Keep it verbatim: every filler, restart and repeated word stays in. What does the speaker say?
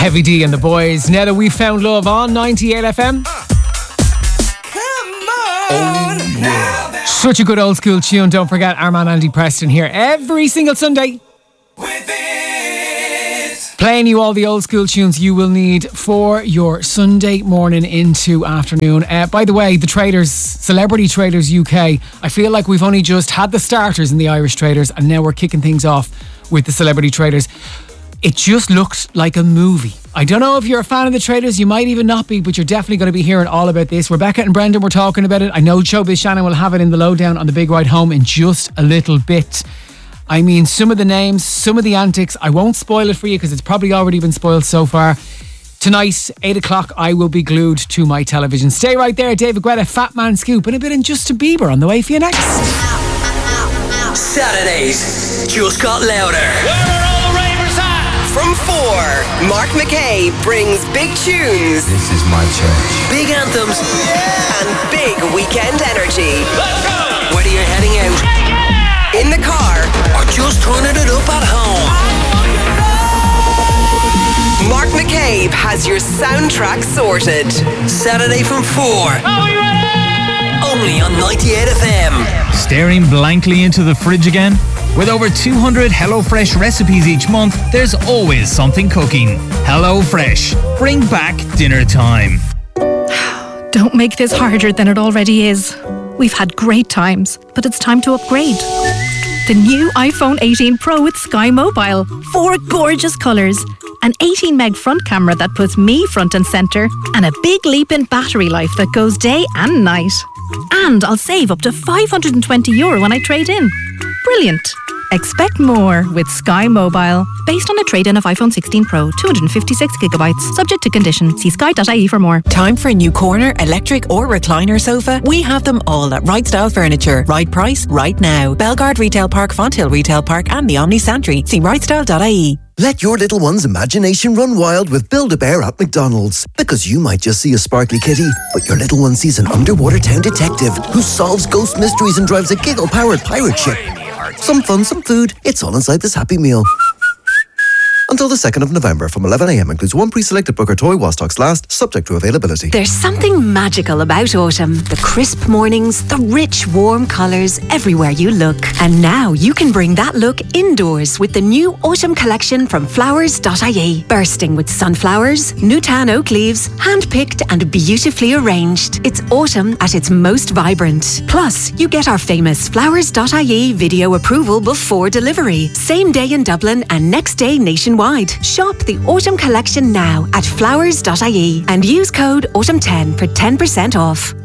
Heavy D and the boys. Now that we found love on ninety-eight F M. Oh, yeah. Such a good old school tune. Don't forget our man Andy Preston here every single Sunday. With it. Playing you all the old school tunes you will need for your Sunday morning into afternoon. Uh, by the way, the Traders, Celebrity Traders U K, I feel like we've only just had the starters in the Irish Traders and now we're kicking things off with the Celebrity Traders. It just looks like a movie. I don't know if you're a fan of the Traders, you might even not be, but you're definitely going to be hearing all about this. Rebecca and Brendan were talking about it. I know Showbiz Shannon will have it in the lowdown on the big ride home in just a little bit. I mean, some of the names, some of the antics, I won't spoil it for you because it's probably already been spoiled so far. Tonight, eight o'clock, I will be glued to my television. Stay right there, David Guetta, Fat Man Scoop, and a bit in Justin Bieber on the way for you next. Saturdays just got louder. Where are all the ravers at? From four, Mark McKay brings big tunes, This is my church. big anthems, and big weekend energy. Let's go! Whether you're heading out, in the car, or just turning it up at home, Mark McCabe has your soundtrack sorted. Saturday from four. Are we ready? Only on ninety-eight F M. Staring blankly into the fridge again? With over two hundred HelloFresh recipes each month, there's always something cooking. HelloFresh. Bring back dinner time. Don't make this harder than it already is. We've had great times, but it's time to upgrade. The new iPhone eighteen Pro with Sky Mobile. Four gorgeous colours. An eighteen meg front camera that puts me front and centre. And a big leap in battery life that goes day and night. And I'll save up to five hundred twenty euro when I trade in. Brilliant. Expect more with Sky Mobile. Based on a trade-in of iPhone sixteen Pro, two hundred fifty-six gigabytes. Subject to condition. See sky dot I E for more. Time for a new corner, electric or recliner sofa? We have them all at Right Style Furniture. Right price, right now. Belgard Retail Park, Fonthill Retail Park and the Omni Santry. See right style dot I E. Let your little one's imagination run wild with Build-A-Bear at McDonald's. Because you might just see a sparkly kitty, but your little one sees an underwater town detective who solves ghost mysteries and drives a giggle-powered pirate ship. Some fun, some food. It's all inside this Happy Meal. Until the second of November from eleven a m includes one pre-selected Booker toy while stocks last, subject to availability. There's something magical about autumn. The crisp mornings, the rich, warm colours everywhere you look. And now you can bring that look indoors with the new autumn collection from flowers dot I E. Bursting with sunflowers, Newtown oak leaves, hand-picked and beautifully arranged. It's autumn at its most vibrant. Plus, you get our famous flowers dot I E video approval before delivery. Same day in Dublin and next day nationwide. Shop the autumn collection now at flowers dot I E and use code autumn ten for ten percent off.